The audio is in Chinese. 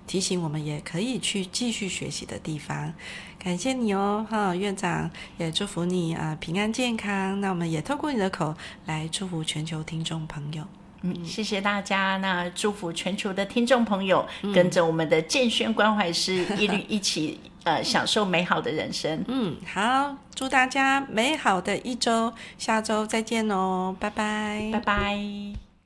提醒我们也可以去继续学习的地方。感谢你哦，院长也祝福你平安健康。那我们也透过你的口来祝福全球听众朋友。 谢谢大家。那祝福全球的听众朋友，跟着我们的建轩关怀师一起享受美好的人生。 好，祝大家美好的一周，下周再见哦，拜拜， 拜拜。